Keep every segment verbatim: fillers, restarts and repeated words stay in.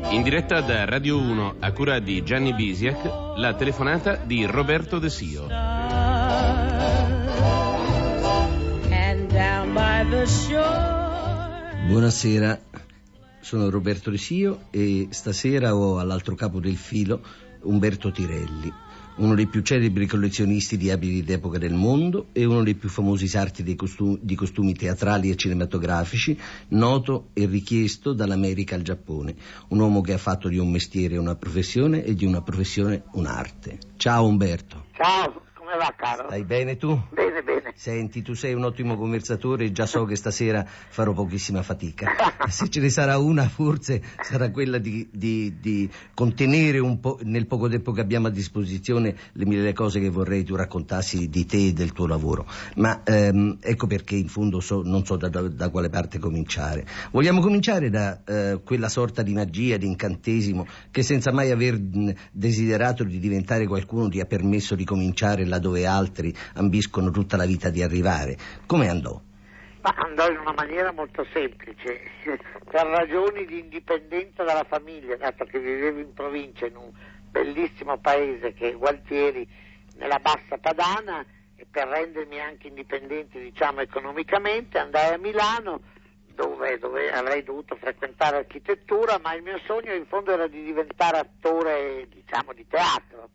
In diretta da Radio uno a cura di Gianni Bisiak, la telefonata di Roberto De Sio. Buonasera, sono Roberto De Sio e stasera ho all'altro capo del filo Umberto Tirelli, uno dei più celebri collezionisti di abiti d'epoca del mondo e uno dei più famosi sarti dei costumi, di costumi teatrali e cinematografici, noto e richiesto dall'America al Giappone. Un uomo che ha fatto di un mestiere una professione e di una professione un'arte. Ciao Umberto. Ciao, come va caro? Stai bene tu? Bene, bene. Senti, tu sei un ottimo conversatore e già so che stasera farò pochissima fatica. Se ce ne sarà una, forse sarà quella di, di, di contenere un po', nel poco tempo che abbiamo a disposizione, le mille cose che vorrei tu raccontassi di te e del tuo lavoro. Ma ehm, ecco perché in fondo so, non so da, da, da quale parte cominciare. Vogliamo cominciare da eh, quella sorta di magia, di incantesimo che senza mai aver mh, desiderato di diventare qualcuno ti ha permesso di cominciare laddove altri ambiscono tutta la vita di arrivare. Come andò? Ma andò in una maniera molto semplice, per ragioni di indipendenza dalla famiglia, dato che vivevo in provincia, in un bellissimo paese che è Gualtieri, nella Bassa Padana, e per rendermi anche indipendente, diciamo, economicamente, andai a Milano, dove, dove avrei dovuto frequentare architettura, ma il mio sogno in fondo era di diventare attore, diciamo, di teatro.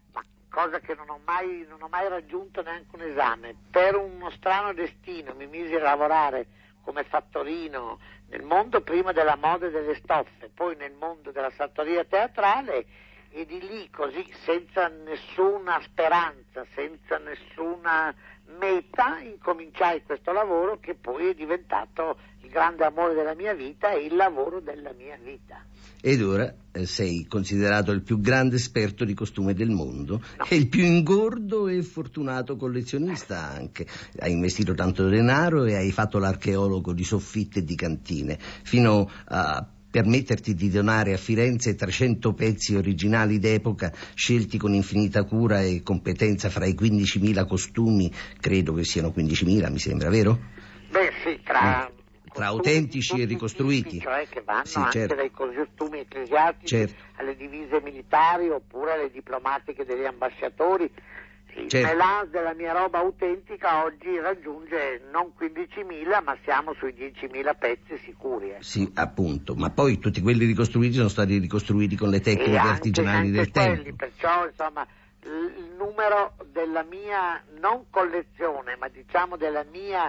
Cosa che non ho mai non ho mai raggiunto neanche un esame. Per uno strano destino mi misi a lavorare come fattorino nel mondo prima della moda e delle stoffe, poi nel mondo della sartoria teatrale, e di lì così, senza nessuna speranza, senza nessuna meta, incominciai questo lavoro che poi è diventato il grande amore della mia vita e il lavoro della mia vita. Ed ora eh, sei considerato il più grande esperto di costume del mondo, no. e il più ingordo e fortunato collezionista anche. Hai investito tanto denaro e hai fatto l'archeologo di soffitte e di cantine, fino a permetterti di donare a Firenze trecento pezzi originali d'epoca scelti con infinita cura e competenza fra i quindicimila costumi, credo che siano quindicimila, mi sembra, vero? Beh sì, tra... Mm. Tra autentici e ricostruiti, tipi, cioè che vanno sì, anche certo. dai costumi ecclesiastici, certo, alle divise militari oppure alle diplomatiche degli ambasciatori. Il certo. melange della mia roba autentica oggi raggiunge non quindicimila, ma siamo sui diecimila pezzi sicuri. Eh. Sì, appunto, ma poi tutti quelli ricostruiti sono stati ricostruiti con le tecniche anche, artigianali anche del quelli, tempo. Perciò, insomma, il numero della mia non collezione, ma diciamo della mia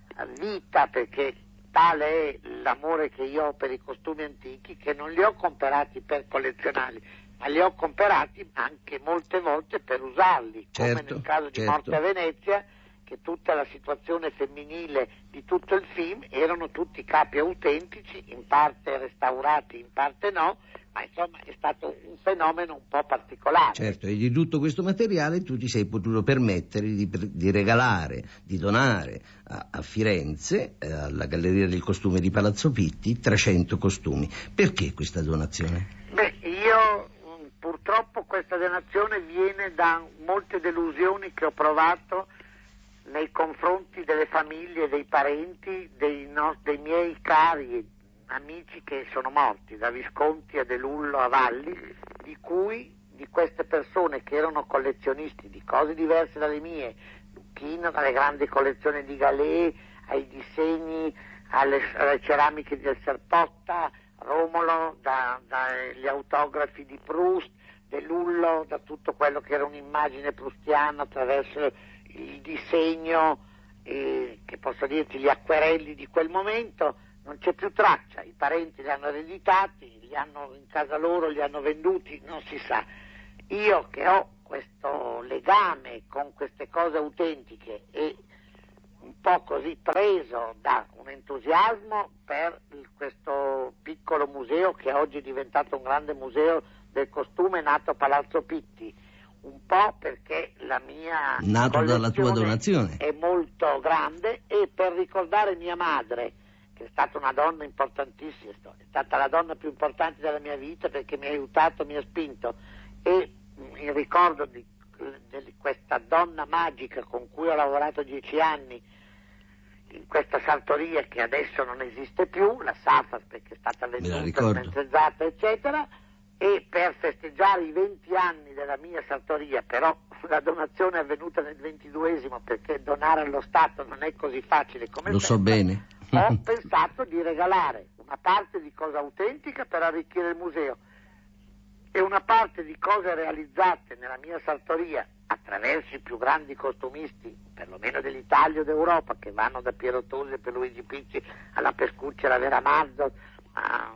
vita, perché tale è l'amore che io ho per i costumi antichi, che non li ho comprati per collezionarli, ma li ho comprati anche molte volte per usarli, certo, come nel caso di certo. Morte a Venezia, che tutta la situazione femminile di tutto il film erano tutti capi autentici, in parte restaurati, in parte no, ma insomma è stato un fenomeno un po' particolare. Certo, e di tutto questo materiale tu ti sei potuto permettere di, di regalare, di donare a, a Firenze, eh, alla Galleria del Costume di Palazzo Pitti, trecento costumi. Perché questa donazione? Beh, io purtroppo questa donazione viene da molte delusioni che ho provato nei confronti delle famiglie, dei parenti, dei, no, dei miei cari amici che sono morti, da Visconti a De Lullo a Valli, di cui, di queste persone che erano collezionisti di cose diverse dalle mie, Lucchino dalle grandi collezioni di Galè, ai disegni, alle, alle ceramiche del Serpotta, Romolo da, dagli autografi di Proust, De Lullo da tutto quello che era un'immagine proustiana attraverso il disegno, eh, che posso dirti gli acquerelli di quel momento. Non c'è più traccia, i parenti li hanno ereditati, li hanno in casa loro, li hanno venduti, non si sa. Io che ho questo legame con queste cose autentiche e un po' così preso da un entusiasmo per questo piccolo museo che oggi è diventato un grande museo del costume nato a Palazzo Pitti, un po' perché la mia nato dalla tua donazione è molto grande, e per ricordare mia madre, che è stata una donna importantissima, è stata la donna più importante della mia vita perché mi ha aiutato, mi ha spinto, e in ricordo di, di questa donna magica con cui ho lavorato dieci anni in questa sartoria che adesso non esiste più, la Safas perché è stata venduta, smentezzata, eccetera, e per festeggiare i venti anni della mia sartoria, però la donazione è avvenuta nel ventiduesimo perché donare allo Stato non è così facile come lo sembra, so bene. ho pensato di regalare una parte di cosa autentica per arricchire il museo e una parte di cose realizzate nella mia sartoria attraverso i più grandi costumisti, perlomeno dell'Italia o d'Europa, che vanno da Piero Tosi e Pierluigi Picci alla Pescucci, alla Vera Mazzo, a,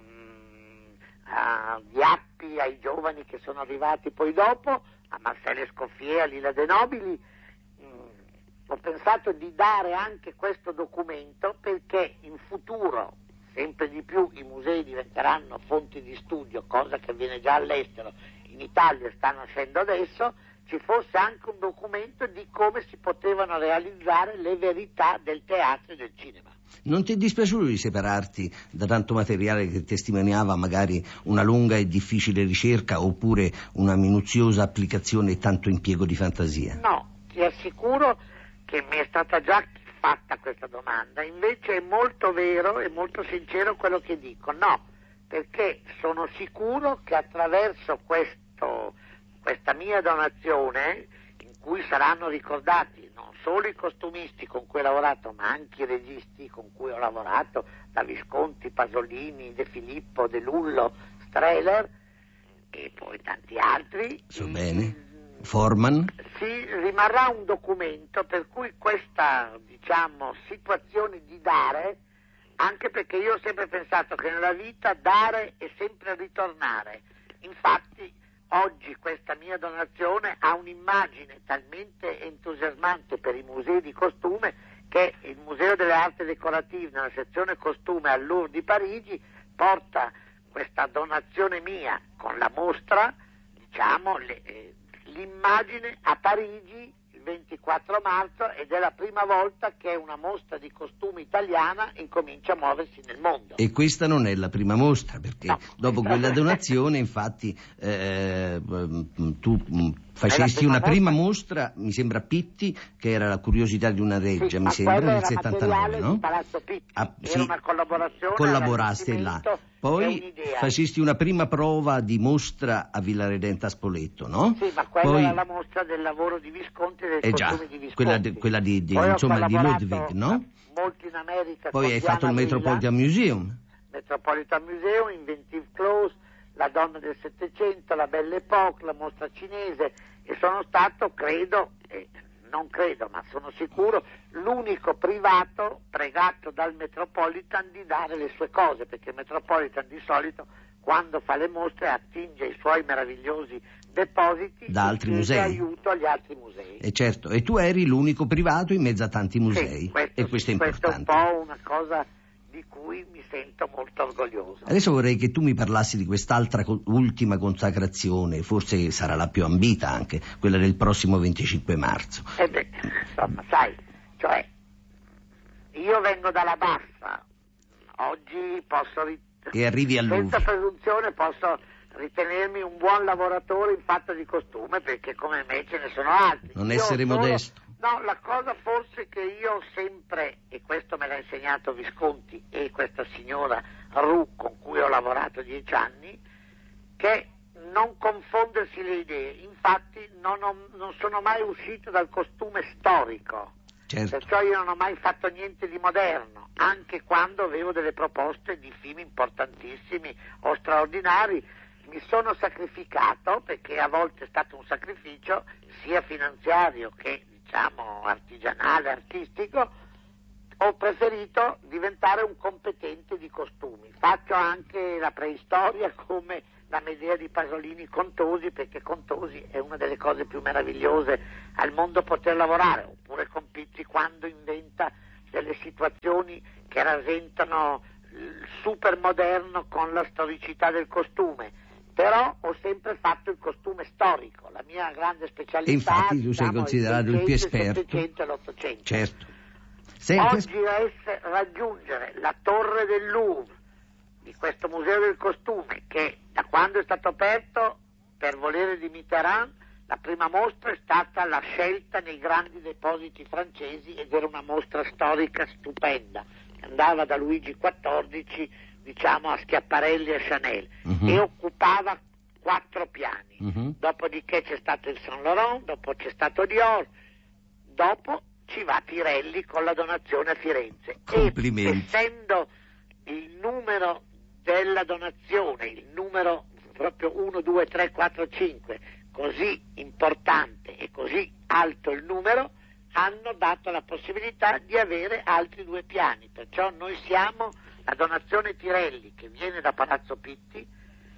a Viappi, ai giovani che sono arrivati poi dopo, a Marcelle Scoffier, a Lila De Nobili. Mm, ho pensato di dare anche questo documento perché in futuro sempre di più i musei diventeranno fonti di studio, cosa che avviene già all'estero, in Italia sta nascendo adesso, ci fosse anche un documento di come si potevano realizzare le verità del teatro e del cinema. Non ti è dispiaciuto di separarti da tanto materiale che testimoniava magari una lunga e difficile ricerca oppure una minuziosa applicazione e tanto impiego di fantasia? No, ti assicuro che mi è stata già fatta questa domanda, invece è molto vero e molto sincero quello che dico. No, perché sono sicuro che attraverso questo, questa mia donazione, in cui saranno ricordati non solo i costumisti con cui ho lavorato, ma anche i registi con cui ho lavorato, da Visconti, Pasolini, De Filippo, De Lullo, Streller e poi tanti altri. So bene. Forman? Sì, rimarrà un documento per cui questa, diciamo, situazione di dare, anche perché io ho sempre pensato che nella vita dare è sempre ritornare. Infatti oggi questa mia donazione ha un'immagine talmente entusiasmante per i musei di costume che il Museo delle Arti Decorative, nella sezione costume al Louvre di Parigi, porta questa donazione mia con la mostra, diciamo, le, eh, l'immagine a Parigi il ventiquattro marzo, ed è la prima volta che una mostra di costumi italiana incomincia a muoversi nel mondo. E questa non è la prima mostra, perché no, dopo quella donazione infatti eh, tu facesti una prima mostra, mi sembra a Pitti, che era La curiosità di una reggia, sì, mi ma sembra nel settantanove, settantanove, no? Palazzo Pitti. Ah, era sì, una collaborazione, collaboraste là. Poi facesti una prima prova di mostra a Villa Redenta a Spoleto, no? Sì, ma quella Poi... era la mostra del lavoro di Visconti e del eh costume già, di Visconti. quella, de, quella di, di insomma di Ludwig, no? Molto in America. Poi hai fatto il Metropolitan Museum. Metropolitan Museum, Inventive Clothes, La donna del Settecento, La Belle Époque, la mostra cinese, e sono stato, credo, eh, non credo, ma sono sicuro, l'unico privato pregato dal Metropolitan di dare le sue cose, perché il Metropolitan di solito quando fa le mostre attinge i suoi meravigliosi depositi da altri e musei, aiuto agli altri musei. E certo, e tu eri l'unico privato in mezzo a tanti musei, sì, questo, e questo è importante. Questo è un po' una cosa di cui mi sento molto orgoglioso. Adesso vorrei che tu mi parlassi di quest'altra co- ultima consacrazione, forse sarà la più ambita anche, quella del prossimo venticinque marzo. Eh beh, insomma, sai, cioè, io vengo dalla bassa, oggi posso, rit- e arrivi al senza Louvre. presunzione posso ritenermi un buon lavoratore in fatto di costume, perché come me ce ne sono altri. Non io essere solo... modesto. No, la cosa forse che io ho sempre, e questo me l'ha insegnato Visconti e questa signora Ru con cui ho lavorato dieci anni, che non confondersi le idee. Infatti non, ho, non sono mai uscito dal costume storico, certo. Perciò io non ho mai fatto niente di moderno, anche quando avevo delle proposte di film importantissimi o straordinari. Mi sono sacrificato, perché a volte è stato un sacrificio sia finanziario che diciamo artigianale, artistico. Ho preferito diventare un competente di costumi. Faccio anche la preistoria come la Medea di Pasolini Contosi, perché Contosi è una delle cose più meravigliose al mondo poter lavorare, oppure con Pizzi quando inventa delle situazioni che rasentano il super moderno con la storicità del costume. Però ho sempre fatto il costume storico, la mia grande specialità. E infatti tu sei diciamo, considerato il, il più esperto. Il settecento e l'Ottocento. Certo. Oggi ess- raggiungere la torre del Louvre, di questo museo del costume, che da quando è stato aperto per volere di Mitterrand La prima mostra è stata la scelta nei grandi depositi francesi ed era una mostra storica stupenda, andava da Luigi quattordici, diciamo, a Schiaparelli e Chanel, uh-huh. e occupava quattro piani. Uh-huh. Dopodiché c'è stato il Saint Laurent, dopo c'è stato Dior, dopo ci va Pirelli con la donazione a Firenze. Complimenti. E essendo il numero della donazione, il numero proprio uno, due, tre, quattro, cinque, così importante e così alto il numero, hanno dato la possibilità di avere altri due piani. Perciò noi siamo, la donazione Pirelli, che viene da Palazzo Pitti,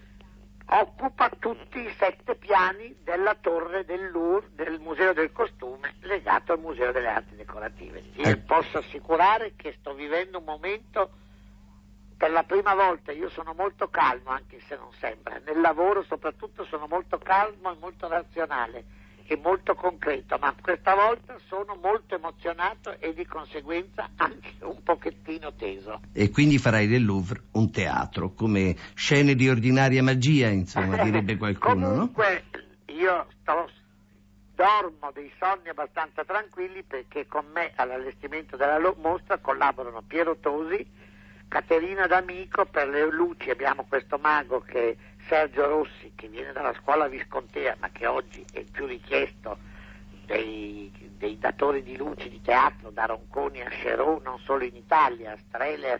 occupa tutti i sette piani della torre del Louvre, del Museo del Costume, legato al Museo delle Arti Decorative. Io eh. posso assicurare che sto vivendo un momento, per la prima volta io sono molto calmo, anche se non sembra, nel lavoro soprattutto sono molto calmo e molto razionale e molto concreto, ma questa volta sono molto emozionato e di conseguenza anche un pochettino teso. E quindi farai del Louvre un teatro, come scene di ordinaria magia, insomma, direbbe qualcuno, Comunque, no? io sto, dormo dei sonni abbastanza tranquilli, perché con me all'allestimento della mostra collaborano Piero Tosi, Caterina D'Amico. Per le luci abbiamo questo mago che è Sergio Rossi, che viene dalla scuola viscontea, ma che oggi è il più richiesto dei, dei datori di luci di teatro, da Ronconi a Cherot, non solo in Italia, a Streller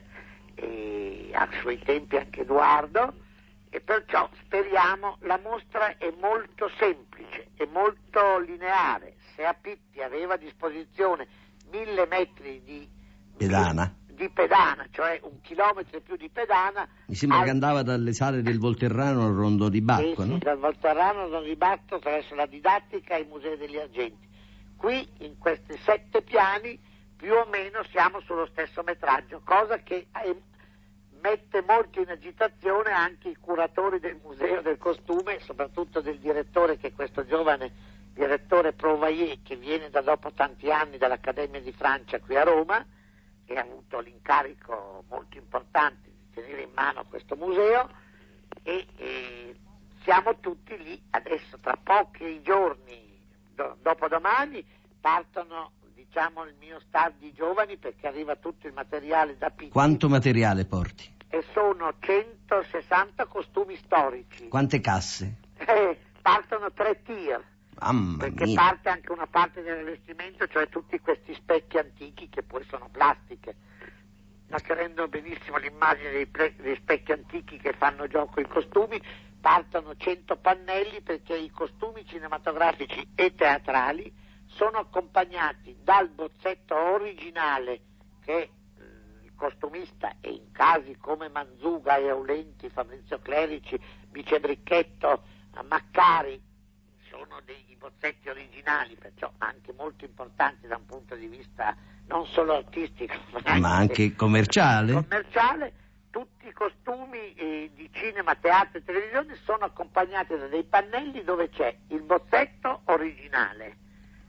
e a suoi tempi anche Edoardo, e perciò speriamo. La mostra è molto semplice, è molto lineare. Se a Pitti aveva a disposizione mille metri di pedana, di pedana, cioè un chilometro e più di pedana. Mi sembra al... che andava dalle sale del Volterrano al Rondo di Bacco, sì, no? Sì, dal Volterrano al Rondo di Bacco, attraverso la didattica ai Musei degli Argenti. Qui, in questi sette piani, più o meno siamo sullo stesso metraggio, cosa che eh, mette molto in agitazione anche i curatori del Museo del Costume, soprattutto del direttore, che è questo giovane direttore Provaier, che viene da dopo tanti anni dall'Accademia di Francia qui a Roma, e ha avuto l'incarico molto importante di tenere in mano questo museo, e, e siamo tutti lì adesso. Tra pochi giorni, do, dopodomani, partono, diciamo, il mio staff di giovani, perché arriva tutto il materiale da Pitti. Quanto materiale porti? E sono centosessanta costumi storici. Quante casse? Eh, partono tre tir. Mamma perché mia. Parte anche una parte dell'allestimento, cioè tutti questi specchi antichi, che poi sono plastiche, ma che rendono benissimo l'immagine dei, pre- dei specchi antichi che fanno gioco ai costumi. Partono cento pannelli, perché i costumi cinematografici e teatrali sono accompagnati dal bozzetto originale che eh, il costumista, e in casi come Manzuga e Aulenti, Fabrizio Clerici, Bice Bricchetto, Maccari, sono dei bozzetti originali, perciò anche molto importanti da un punto di vista non solo artistico, ma anche, ma anche commerciale. commerciale. Tutti i costumi eh, di cinema, teatro e televisione sono accompagnati da dei pannelli dove c'è il bozzetto originale,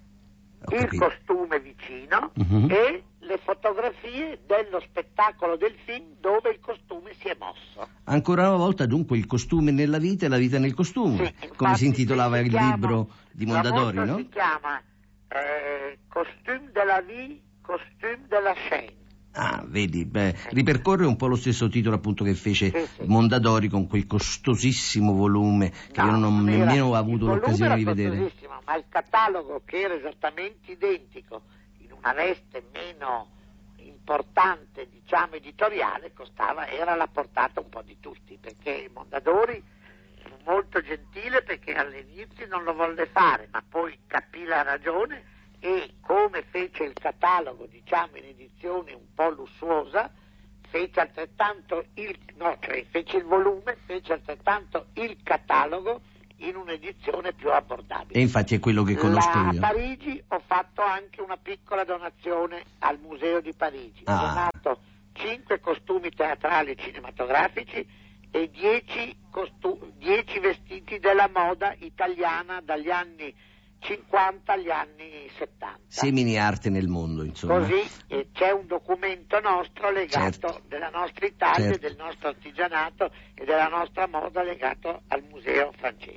Ho il capito. costume vicino, uh-huh. e le fotografie dello spettacolo del film dove il costume si è mosso. Ancora una volta, dunque, il costume nella vita e la vita nel costume, Sì, come si infatti, intitolava si il chiama, libro di Mondadori, la mostra no? si chiama eh, Costume de la vie, Costume de la scène. Ah, vedi, beh, ripercorre un po' lo stesso titolo appunto che fece Sì, sì. Mondadori, con quel costosissimo volume che No, io non ho non era- nemmeno avuto il l'occasione di volume era vedere. costosissimo, ma il catalogo, che era esattamente identico, in una veste meno importante, diciamo editoriale, costava, era alla portata un po' di tutti, perché Mondadori fu molto gentile, perché all'inizio non lo volle fare, ma poi capì la ragione, e come fece il catalogo, diciamo, in edizione un po' lussuosa, fece altrettanto il no, cioè fece il volume, fece altrettanto il catalogo in un'edizione più abbordabile. E infatti è quello che conosco La, io. A Parigi ho fatto anche una piccola donazione al Museo di Parigi. Ah. Ho donato cinque costumi teatrali e cinematografici e dieci vestiti della moda italiana dagli anni cinquanta agli anni settanta. Semini arte nel mondo, insomma. Così eh, c'è un documento nostro legato, Certo. della nostra Italia, Certo. del nostro artigianato e della nostra moda, legato al museo francese.